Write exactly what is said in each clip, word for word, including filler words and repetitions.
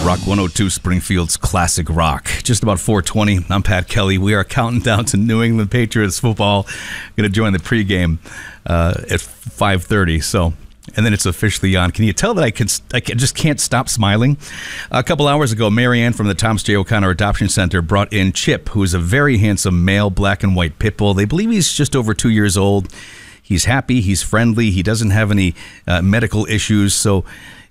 Rock one oh two, Springfield's classic rock. Just about four twenty. I'm Pat Kelly. We are counting down to New England Patriots football. Going to join the pregame uh, at five thirty. So, and then it's officially on. Can you tell that I can? I can, just can't stop smiling? A couple hours ago, Marianne from the Thomas J. O'Connor Adoption Center brought in Chip, who is a very handsome male black and white pit bull. They believe he's just over two years old. He's happy. He's friendly. He doesn't have any uh, medical issues. So,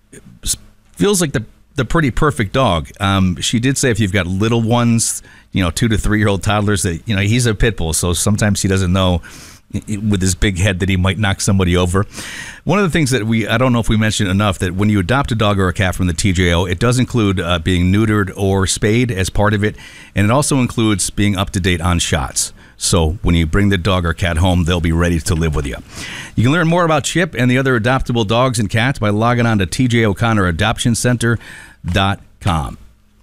feels like the the pretty perfect dog. Um, she did say if you've got little ones, you know, two to three year old toddlers, that, you know, he's a pit bull. So sometimes he doesn't know with his big head that he might knock somebody over. One of the things that we, I don't know if we mentioned enough, that when you adopt a dog or a cat from the T J O, it does include uh, being neutered or spayed as part of it. And it also includes being up to date on shots. So when you bring the dog or cat home, they'll be ready to live with you. You can learn more about Chip and the other adoptable dogs and cats by logging on to T J O'Connor Adoption Center dot com.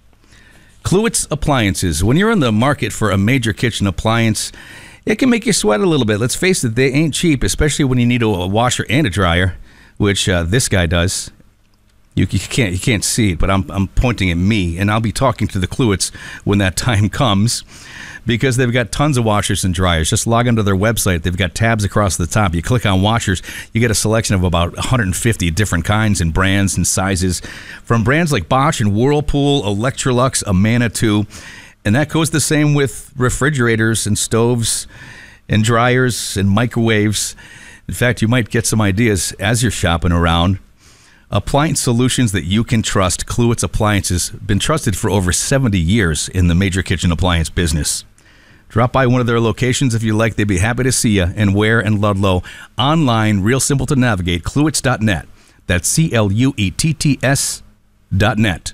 Kluwitz Appliances. When you're in the market for a major kitchen appliance, it can make you sweat a little bit. Let's face it, they ain't cheap, especially when you need a, a washer and a dryer, which uh, this guy does. You, you can't you can't see it, but I'm I'm pointing at me, and I'll be talking to the Kluwitz when that time comes, because they've got tons of washers and dryers. Just log onto their website. They've got tabs across the top. You click on washers, you get a selection of about one hundred fifty different kinds and brands and sizes, from brands like Bosch and Whirlpool, Electrolux, Manitou, and that goes the same with refrigerators and stoves and dryers and microwaves. In fact, you might get some ideas as you're shopping around. Appliance solutions that you can trust. Kluwitz Appliances, been trusted for over seventy years in the major kitchen appliance business. Drop by one of their locations if you like. They'd be happy to see you in Ware and Ludlow. Online, real simple to navigate, kluwitz dot net. That's C L U E T T S dot net.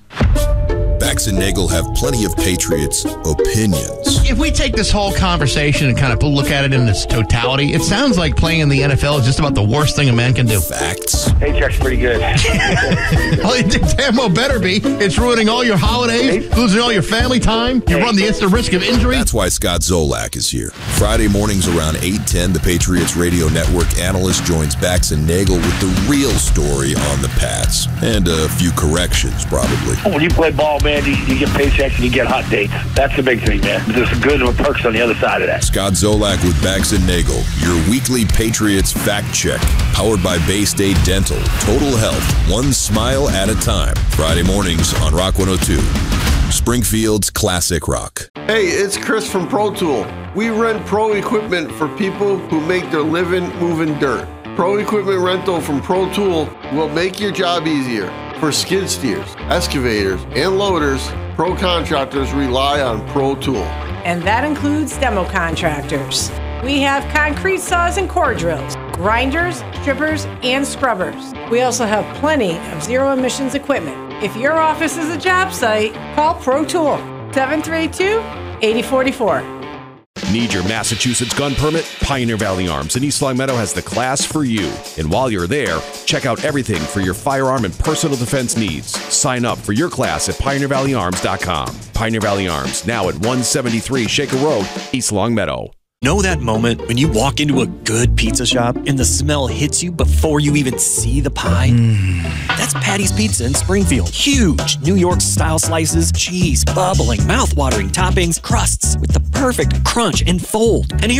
Bax and Nagel have plenty of Patriots' opinions. If we take this whole conversation and kind of look at it in its totality, it sounds like playing in the N F L is just about the worst thing a man can do. Facts. Paycheck's pretty good. Well, it damn well better be. It's ruining all your holidays, losing all your family time. You run the instant risk of injury. That's why Scott Zolak is here. Friday mornings around eight ten, the Patriots Radio Network analyst joins Bax and Nagel with the real story on the Pats. And a few corrections, probably. When you play ball, man, you, you get paychecks and you get hot dates. That's the big thing, man. There's some good perks on the other side of that. Scott Zolak with Bax and Nagel, your weekly Patriots fact check. Powered by Bay State Dental. Total health, one smile at a time. Friday mornings on Rock one oh two. Springfield's classic rock. Hey, it's Chris from Pro Tool. We rent pro equipment for people who make their living moving dirt. Pro equipment rental from Pro Tool will make your job easier. For skid steers, excavators, and loaders, pro contractors rely on Pro Tool. And that includes demo contractors. We have concrete saws and core drills, grinders, strippers, and scrubbers. We also have plenty of zero emissions equipment. If your office is a job site, call Pro Tool, seven three two, eight zero four four. Need your Massachusetts gun permit? Pioneer Valley Arms in East Long Meadow has the class for you. And while you're there, check out everything for your firearm and personal defense needs. Sign up for your class at pioneer valley arms dot com. Pioneer Valley Arms, now at one seventy-three Shaker Road, East Long Meadow. Know that moment when you walk into a good pizza shop and the smell hits you before you even see the pie? Mm. That's Patty's Pizza in Springfield. Huge New York-style slices, cheese, bubbling, mouth-watering toppings, crusts with the perfect crunch and fold. And here